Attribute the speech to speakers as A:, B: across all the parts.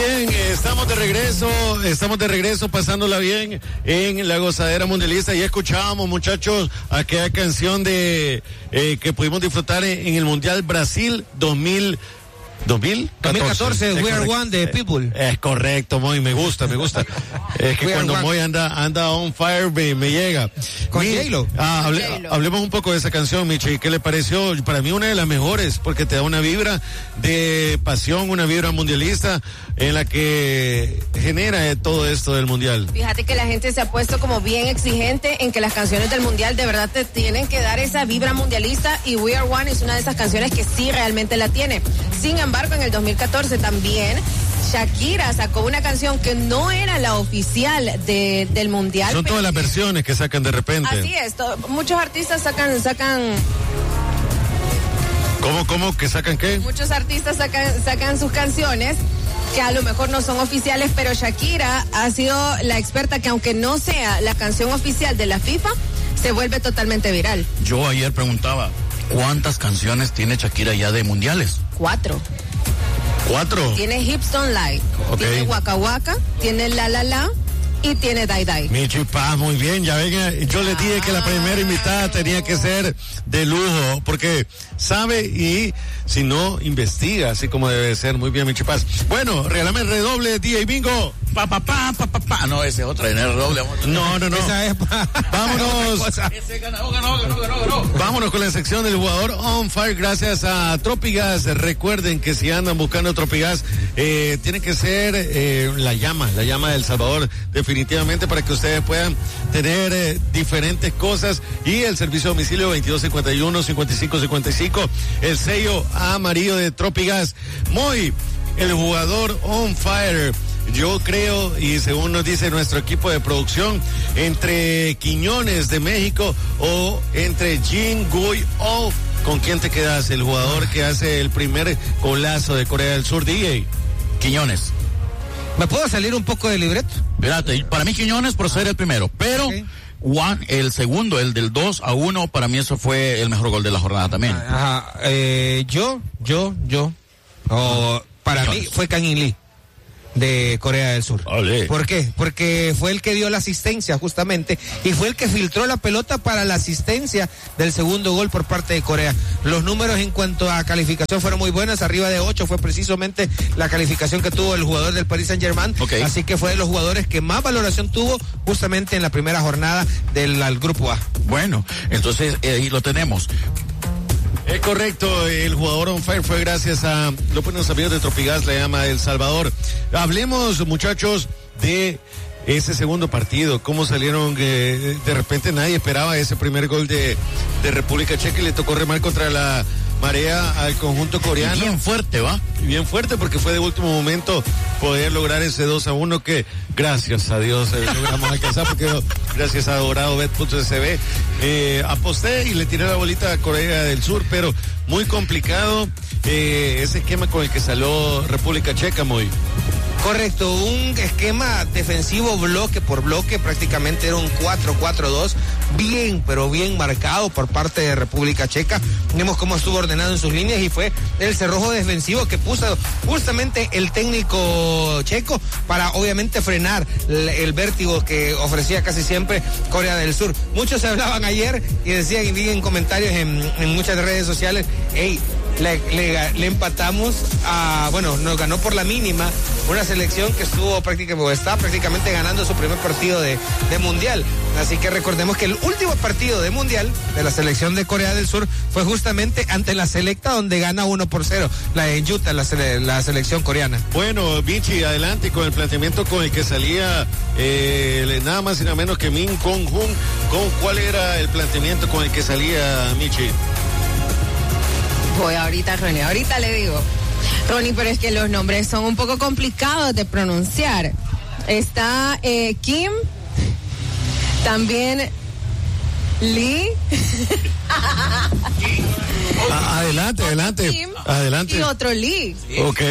A: bien, estamos de regreso pasándola bien en la gozadera mundialista. Ya escuchábamos, muchachos, aquella canción de que pudimos disfrutar en el Mundial Brasil 2014,
B: We Are One de Pitbull.
A: Es correcto, Moy, me gusta. Es que cuando Moy anda on fire me llega.
B: Con J-Lo.
A: Hablemos un poco de esa canción, Michi. ¿Qué le pareció? Para mí una de las mejores, porque te da una vibra de pasión, una vibra mundialista en la que genera todo esto del mundial.
C: Fíjate que la gente se ha puesto como bien exigente en que las canciones del mundial de verdad te tienen que dar esa vibra mundialista, y We Are One es una de esas canciones que sí realmente la tiene. Sin embargo, en el 2014 también Shakira sacó una canción que no era la oficial del mundial.
A: Son todas las versiones que sacan de repente.
C: Así es, muchos artistas sacan.
A: ¿Cómo? ¿Que sacan qué?
C: Muchos artistas sacan sus canciones que a lo mejor no son oficiales, pero Shakira ha sido la experta que, aunque no sea la canción oficial de la FIFA, se vuelve totalmente viral.
D: Yo ayer preguntaba, ¿cuántas canciones tiene Shakira ya de mundiales?
C: 4. Tiene Hips Don't Lie, okay. Tiene Waka Waka, tiene La La La y tiene Die Die.
A: Michi Paz, muy bien, ya venga. Yo les dije que la primera invitada tenía que ser de lujo, porque sabe y si no, investiga, así como debe ser. Muy bien, Michi Paz. Bueno, regálame el redoble, DJ Bingo.
D: No, ese es otro, el redoble.
A: No.
B: Esa es
A: Vámonos.
D: Ese ganó.
A: Vámonos con la sección del jugador on fire, gracias a Tropigas. Recuerden que si andan buscando Tropigas, tiene que ser la llama del Salvador, definitivamente, para que ustedes puedan tener diferentes cosas, y el servicio a domicilio 2251-5555, el sello amarillo de Tropigas. Muy el jugador on fire. Yo creo, y según nos dice nuestro equipo de producción, entre Quiñones de México o entre Jin Gui Oh. ¿Con quién te quedas? El jugador que hace el primer golazo de Corea del Sur, DJ.
D: Quiñones.
B: ¿Me puedo salir un poco del libreto?
D: Espérate, para mí Quiñones por ser el primero, pero okay. El segundo, el del 2-1, para mí eso fue el mejor gol de la jornada también.
B: Ajá, para mí fue Kang In Lee de Corea del Sur.
A: Olé.
B: ¿Por qué? Porque fue el que dio la asistencia justamente, y fue el que filtró la pelota para la asistencia del segundo gol por parte de Corea. Los números en cuanto a calificación fueron muy buenos, arriba de 8 fue precisamente la calificación que tuvo el jugador del Paris Saint-Germain, okay. Así que fue de los jugadores que más valoración tuvo justamente en la primera jornada del grupo A.
D: Bueno, entonces ahí lo tenemos.
A: Es correcto, el jugador on fire fue gracias a los buenos amigos de Tropigas, la llama del Salvador. Hablemos, muchachos, de ese segundo partido, cómo salieron, de repente nadie esperaba ese primer gol de República Checa, y le tocó remar contra la marea al conjunto coreano.
D: Bien fuerte, ¿va?
A: Bien fuerte, porque fue de último momento poder lograr ese 2-1 que gracias a Dios logramos alcanzar, porque gracias a DoradoBet.sb aposté y le tiré la bolita a Corea del Sur, pero muy complicado ese esquema con el que salió República Checa, muy.
B: Correcto, un esquema defensivo bloque por bloque, prácticamente era un 4-4-2, bien, pero bien marcado por parte de República Checa. Vimos cómo estuvo ordenado en sus líneas, y fue el cerrojo defensivo que puso justamente el técnico checo para obviamente frenar el vértigo que ofrecía casi siempre Corea del Sur. Muchos se hablaban ayer y decían, y vi en comentarios en muchas redes sociales, le empatamos nos ganó por la mínima una selección que está prácticamente ganando su primer partido de mundial. Así que recordemos que el último partido de mundial de la selección de Corea del Sur fue justamente ante la Selecta, donde gana 1-0 la de Utah, la selección coreana.
A: Bueno, Michi, adelante con el planteamiento con el que salía nada más y nada menos que Min Kong-hun. ¿Cuál era el planteamiento con el que salía Michi?
C: Voy ahorita, Ronnie, ahorita le digo. Ronnie, pero es que los nombres son un poco complicados de pronunciar. Está Kim, también Lee.
A: Adelante.
C: Kim,
A: adelante.
C: Y otro Lee.
A: Ok.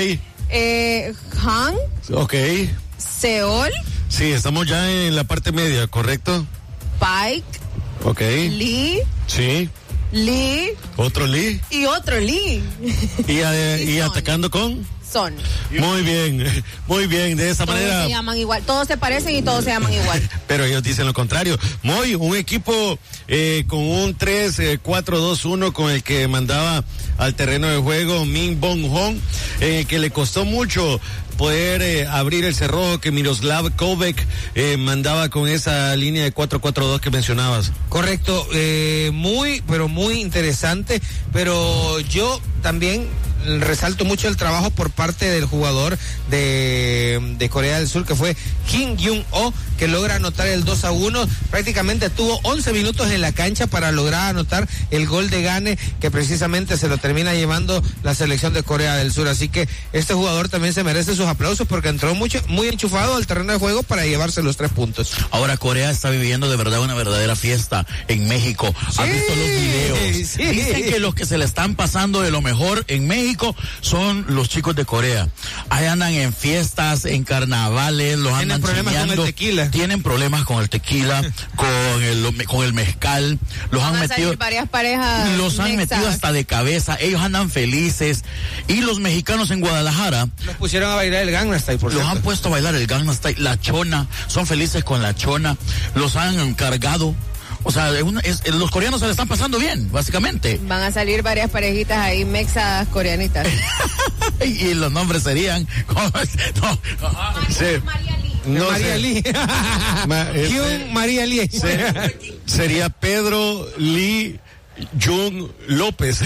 C: Han.
A: Ok.
C: Seol.
A: Sí, estamos ya en la parte media, ¿correcto?
C: Pike.
A: Ok.
C: Lee.
A: Sí.
C: Lee.
A: Otro Lee.
C: Y otro Lee.
A: Y atacando con
C: son.
A: Muy bien, de esa
C: Todos
A: manera.
C: se llaman igual, todos se parecen y todos se llaman igual.
A: Pero ellos dicen lo contrario. Muy, un equipo con un 3-4-2-1 con el que mandaba al terreno de juego Min Bong Hong, que le costó mucho poder abrir el cerrojo que Miroslav Kovac mandaba con esa línea de 4-4-2 que mencionabas.
B: Correcto, muy interesante, pero yo también resalto mucho el trabajo por parte del jugador de Corea del Sur, que fue Kim Jung-oh, que logra anotar el 2-1. Prácticamente tuvo 11 minutos en la cancha para lograr anotar el gol de gane, que precisamente se lo termina llevando la selección de Corea del Sur. Así que este jugador también se merece sus aplausos porque entró muy enchufado al terreno de juego para llevarse los 3 puntos.
D: Ahora Corea está viviendo de verdad una verdadera fiesta en México. ¿Has visto los videos?
B: Sí.
D: Dicen que los que se le están pasando de lo mejor en México son los chicos de Corea. Ahí andan en fiestas, en carnavales, los andan
B: problemas
D: chineando.
B: con el tequila.
D: Tienen problemas con el tequila, con el mezcal. Los
C: Van
D: han
C: a
D: metido,
C: salir varias parejas
D: los han
C: mexas.
D: metido hasta de cabeza. Ellos andan felices. Y los mexicanos en Guadalajara
B: Los pusieron a bailar el Gangnam Style, por
D: los
B: cierto.
D: han puesto a bailar el Gangnam Style, la chona, son felices con la chona, los han cargado. O sea, los coreanos se le están pasando bien, básicamente.
C: Van a salir varias parejitas ahí, mexas coreanitas.
D: Y los nombres serían...
A: Sí. No
B: María
A: sé.
B: Lee. Hyun María Lee.
A: Sería Pedro Lee Jung López.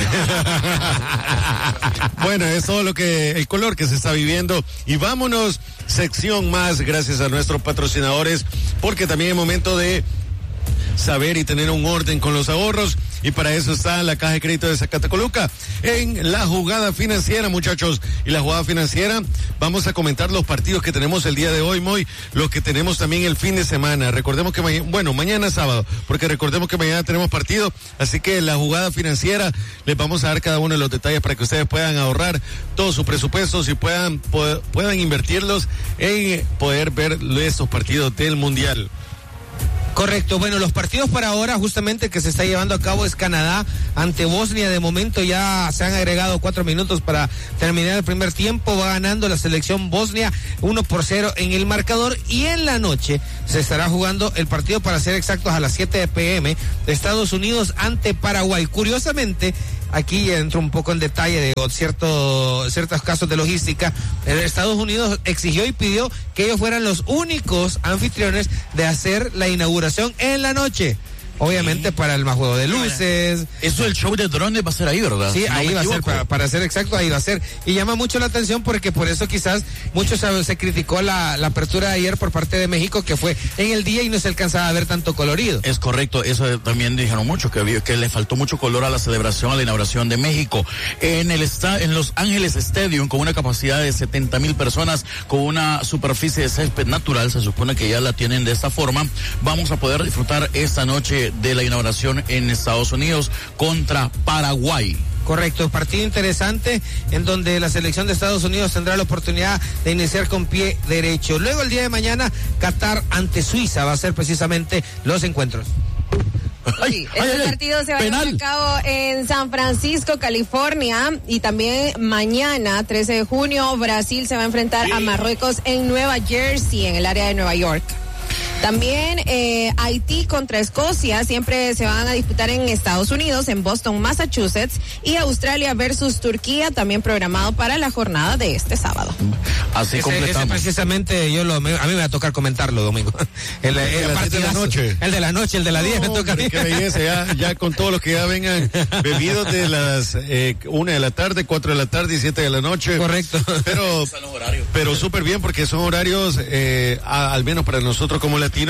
A: Bueno, es todo el color que se está viviendo. Y vámonos, sección más, gracias a nuestros patrocinadores, porque también es momento de saber y tener un orden con los ahorros, y para eso está la Caja de Crédito de Zacatecoluca en la jugada financiera, muchachos. Y la jugada financiera, vamos a comentar los partidos que tenemos el día de hoy, los que tenemos también el fin de semana. Recordemos que mañana es sábado, porque recordemos que mañana tenemos partido, así que la jugada financiera les vamos a dar cada uno de los detalles para que ustedes puedan ahorrar todos sus presupuestos y puedan invertirlos en poder ver estos partidos del Mundial.
B: Correcto, bueno, los partidos para ahora justamente que se está llevando a cabo es Canadá ante Bosnia. De momento ya se han agregado 4 minutos para terminar el primer tiempo. Va ganando la selección Bosnia 1-0 en el marcador, y en la noche se estará jugando el partido, para ser exactos, a las 7 p.m. de Estados Unidos ante Paraguay. Curiosamente, aquí entro un poco en detalle de ciertos casos de logística. Estados Unidos exigió y pidió que ellos fueran los únicos anfitriones de hacer la inauguración en la noche. Obviamente para el más juego de luces.
D: Eso, el show de drones va a ser ahí, ¿verdad?
B: Sí,
D: No
B: ahí
D: me
B: va a ser,
D: equivoco.
B: para ser exacto, ahí va a ser. Y llama mucho la atención porque por eso quizás muchos se criticó la apertura de ayer por parte de México, que fue en el día y no se alcanzaba a ver tanto colorido.
D: Es correcto, eso también dijeron mucho, que le faltó mucho color a la celebración, a la inauguración de México. En Los Ángeles Stadium, con una capacidad de 70,000 personas, con una superficie de césped natural, se supone que ya la tienen de esta forma, vamos a poder disfrutar esta noche de la inauguración en Estados Unidos contra Paraguay.
B: Correcto, partido interesante en donde la selección de Estados Unidos tendrá la oportunidad de iniciar con pie derecho. Luego el día de mañana, Qatar ante Suiza va a ser precisamente los encuentros.
C: Sí, este partido se va a llevar a cabo en San Francisco, California, y también mañana, 13 de junio, Brasil se va a enfrentar a Marruecos en Nueva Jersey, en el área de Nueva York. También Haití contra Escocia siempre se van a disputar en Estados Unidos, en Boston, Massachusetts, y Australia versus Turquía, también programado para la jornada de este sábado.
D: Así completamos.
B: Ese precisamente a mí me va a tocar comentarlo, Domingo. El
A: de la noche.
B: El de la noche, el de la 10 me toca a mí.
A: Qué belleza, ya con todos los que ya vengan bebidos de las 1 de la tarde, 4 de la tarde y 7 de la noche.
B: Correcto.
A: Pero súper bien, porque son horarios, al menos para nosotros como latinos,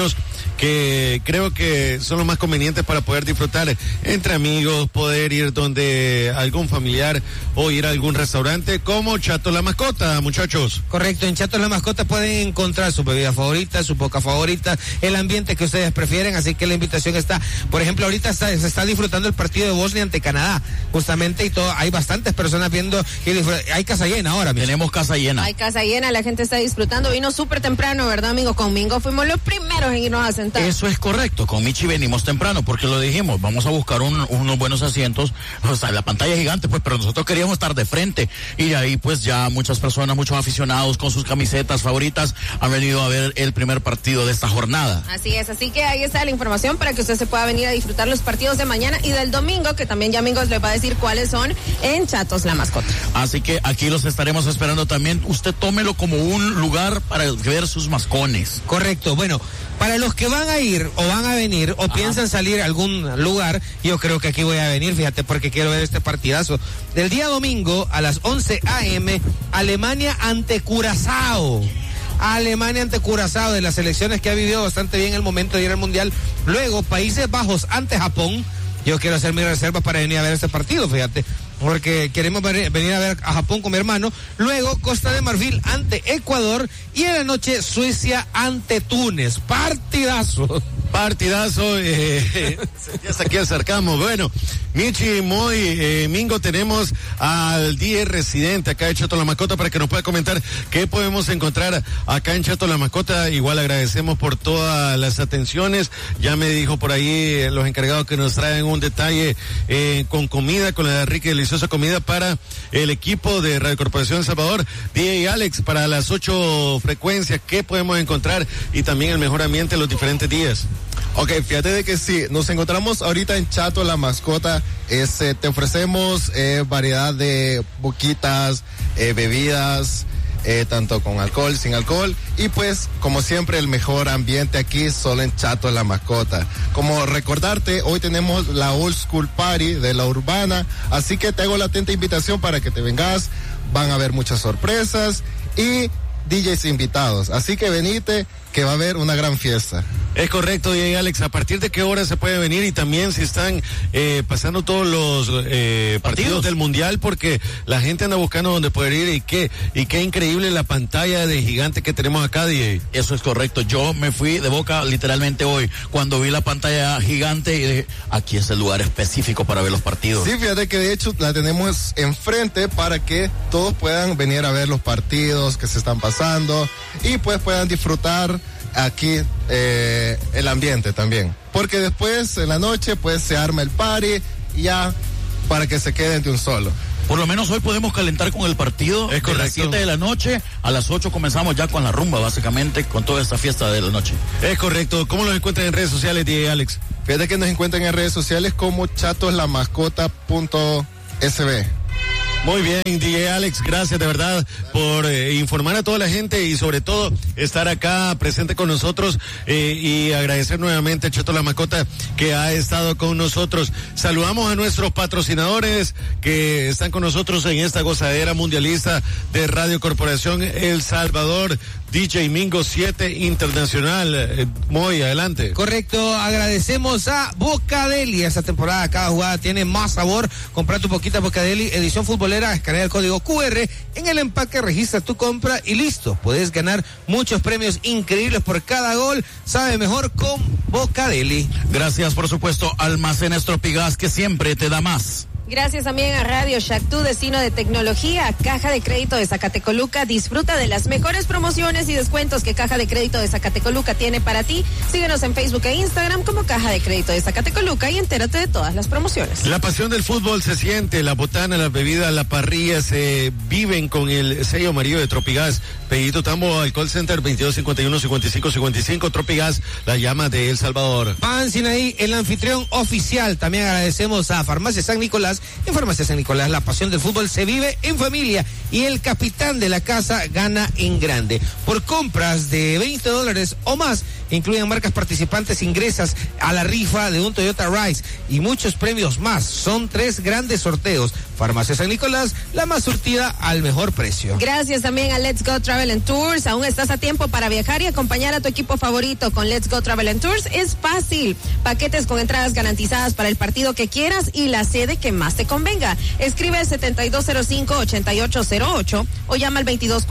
A: que creo que son los más convenientes para poder disfrutar entre amigos, poder ir donde algún familiar o ir a algún restaurante como Chato la Mascota, muchachos.
B: Correcto, en Chato la Mascota pueden encontrar su bebida favorita, su coca favorita, el ambiente que ustedes prefieren, así que la invitación está. Por ejemplo, ahorita se está disfrutando el partido de Bosnia ante Canadá, justamente, y hay bastantes personas viendo, hay casa llena ahora mismo.
D: Tenemos casa llena.
C: Hay casa llena, la gente está disfrutando, vino súper temprano, ¿verdad, amigos? Con Mingo fuimos los primeros en irnos a sentar adelantar.
D: Eso es correcto, con Michi venimos temprano, porque lo dijimos, vamos a buscar unos buenos asientos, o sea, la pantalla gigante, pues, pero nosotros queríamos estar de frente, y de ahí pues ya muchas personas, muchos aficionados con sus camisetas favoritas han venido a ver el primer partido de esta jornada.
C: Así es, así que ahí está la información para que usted se pueda venir a disfrutar los partidos de mañana y del domingo, que también ya Mingos les va a decir cuáles son en Chatos La Mascota.
D: Así que aquí los estaremos esperando también. Usted tómelo como un lugar para ver sus mascones.
B: Correcto. Bueno, para los que van a ir o van a venir o piensan salir a algún lugar, yo creo que aquí voy a venir, fíjate, porque quiero ver este partidazo. Del día domingo a las 11 a.m., Alemania ante Curazao. Alemania ante Curazao, de las selecciones que ha vivido bastante bien el momento de ir al Mundial. Luego, Países Bajos ante Japón. Yo quiero hacer mi reserva para venir a ver este partido, fíjate, porque queremos venir a ver a Japón con mi hermano. Luego, Costa de Marfil ante Ecuador, y en la noche Suecia ante Túnez. Partidazo.
A: Ya hasta aquí acercamos. Bueno, Michi, Moy, Mingo, tenemos al 10 residente acá de Chato La Mascota para que nos pueda comentar qué podemos encontrar acá en Chato La Mascota. Igual agradecemos por todas las atenciones. Ya me dijo por ahí los encargados que nos traen un detalle con comida, con la rica y deliciosa comida para el equipo de Radio Corporación El Salvador. DJ Alex, para las 8 frecuencias, ¿qué podemos encontrar? Y también el mejor ambiente los diferentes días.
E: Ok, fíjate de que sí, nos encontramos ahorita en Chato La Mascota. Te ofrecemos variedad de boquitas, bebidas, tanto con alcohol, sin alcohol, y pues como siempre el mejor ambiente aquí solo en Chato La Mascota. Como recordarte, hoy tenemos la Old School Party de la Urbana, así que te hago la atenta invitación para que te vengas. Van a haber muchas sorpresas y DJs invitados, así que venite, que va a haber una gran fiesta.
A: Es correcto, DJ Alex. ¿A partir de qué hora se puede venir? Y también si están pasando todos los partidos del Mundial, porque la gente anda buscando dónde poder ir, y qué increíble la pantalla de gigante que tenemos acá, DJ.
D: Eso es correcto. Yo me fui de boca literalmente hoy cuando vi la pantalla gigante y dije, aquí es el lugar específico para ver los partidos.
E: Sí, fíjate que de hecho la tenemos enfrente para que todos puedan venir a ver los partidos que se están pasando y pues puedan disfrutar aquí el ambiente también, porque después en la noche pues se arma el party ya para que se queden de un solo.
D: Por lo menos hoy podemos calentar con el partido.
A: Es correcto.
D: De las 7 de la noche a las 8 comenzamos ya con la rumba, básicamente, con toda esta fiesta de la noche.
A: Es correcto. ¿Cómo los encuentran en redes sociales, DJ Alex?
E: Fíjate que nos encuentran en redes sociales como chatoslamascota.sb.
A: Muy bien, DJ Alex, gracias de verdad por informar a toda la gente y sobre todo estar acá presente con nosotros, y agradecer nuevamente a Chato La Mascota que ha estado con nosotros. Saludamos a nuestros patrocinadores que están con nosotros en esta gozadera mundialista de Radio Corporación El Salvador. DJ Mingo 7 Internacional. Muy adelante.
B: Correcto, agradecemos a Bocadeli. Esta temporada cada jugada tiene más sabor. Compra tu poquita Bocadeli, edición futbolera, escanea el código QR en el empaque, registra tu compra y listo. Puedes ganar muchos premios increíbles por cada gol. Sabe mejor con Bocadeli.
D: Gracias, por supuesto, Almacenes Tropigas, que siempre te da más.
C: Gracias también a Radio Shack, tu destino de tecnología. Caja de Crédito de Zacatecoluca, disfruta de las mejores promociones y descuentos que Caja de Crédito de Zacatecoluca tiene para ti. Síguenos en Facebook e Instagram como Caja de Crédito de Zacatecoluca y entérate de todas las promociones.
A: La pasión del fútbol se siente, la botana, las bebidas, la parrilla se viven con el sello amarillo de Tropigas. Pedito Tambo al call center 2251-5555. Tropigas, la llama de El Salvador.
B: Pan Sinaí, el anfitrión oficial. También agradecemos a Farmacia San Nicolás. En Farmacia San Nicolás, la pasión del fútbol se vive en familia y el capitán de la casa gana en grande. Por compras de $20 o más, incluyen marcas participantes, ingresas a la rifa de un Toyota Rise y muchos premios más. Son 3 grandes sorteos. Farmacia San Nicolás, la más surtida al mejor precio.
C: Gracias también a Let's Go Travel and Tours. Aún estás a tiempo para viajar y acompañar a tu equipo favorito con Let's Go Travel and Tours. Es fácil. Paquetes con entradas garantizadas para el partido que quieras y la sede que más te convenga. Escribe al 7205-8808 o llama al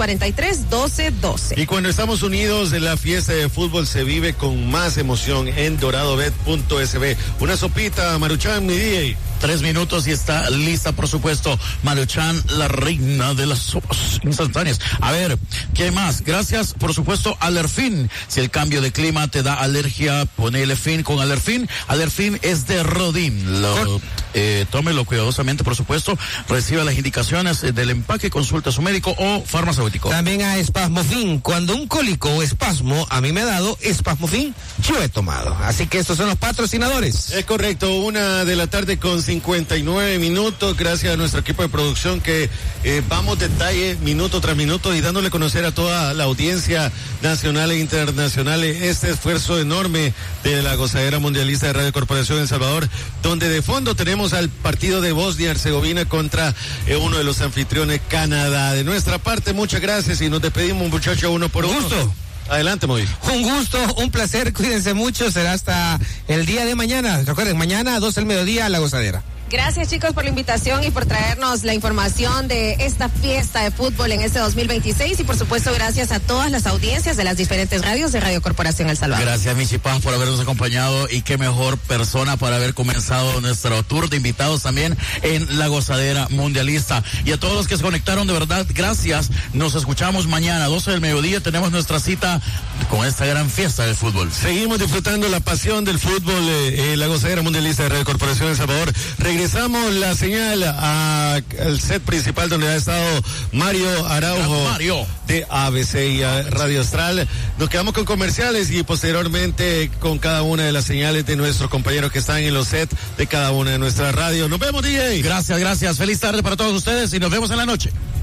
C: 2243-1212.
A: Y cuando estamos unidos, la fiesta de fútbol se vive con más emoción en doradobet.sb. Una sopita, Maruchan, mi DJ.
D: 3 minutos y está lista, por supuesto, Maruchan, la reina de las sopas instantáneas. A ver, ¿qué más? Gracias, por supuesto, Alerfin. Si el cambio de clima te da alergia, ponele fin con Alerfin. Alerfin es de Rodin. Tómelo cuidadosamente, por supuesto. Reciba las indicaciones del empaque, consulta a su médico o farmacéutico.
B: También a Espasmofin. Cuando un cólico o espasmo a mí me ha dado Espasmofin, yo he tomado. Así que estos son los patrocinadores.
A: Es correcto, 1:00 con 59 minutos. Gracias a nuestro equipo de producción que vamos detalle minuto tras minuto y dándole a conocer a toda la audiencia nacional e internacional este esfuerzo enorme de la gozadera mundialista de Radio Corporación El Salvador, donde de fondo tenemos al partido de Bosnia y Herzegovina contra uno de los anfitriones, Canadá. De nuestra parte, muchas gracias y nos despedimos, muchachos, uno por uno.
B: Gusto.
A: Adelante, Moy.
B: Un gusto, un placer, cuídense mucho, será hasta el día de mañana. Recuerden, mañana a 12 del mediodía a La Gozadera.
C: Gracias, chicos, por la invitación y por traernos la información de esta fiesta de fútbol en este 2026 y por supuesto gracias a todas las audiencias de las diferentes radios de Radio Corporación El Salvador.
D: Gracias, Michi Paz, por habernos acompañado y qué mejor persona para haber comenzado nuestro tour de invitados también en La Gozadera Mundialista. Y a todos los que se conectaron, de verdad, gracias. Nos escuchamos mañana a 12 del mediodía. Tenemos nuestra cita con esta gran fiesta del fútbol.
A: Seguimos disfrutando la pasión del fútbol, La Gozadera Mundialista de Radio Corporación El Salvador. Regresamos la señal al set principal donde ha estado Mario Araujo de ABC y Radio Astral. Nos quedamos con comerciales y posteriormente con cada una de las señales de nuestros compañeros que están en los sets de cada una de nuestras radios. Nos vemos, DJ.
D: Gracias. Feliz tarde para todos ustedes y nos vemos en la noche.